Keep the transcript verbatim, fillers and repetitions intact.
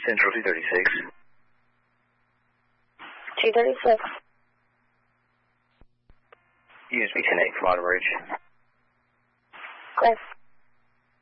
Central two thirty-six. two thirty-six. U S B ten eight from Auto Bridge. Clear.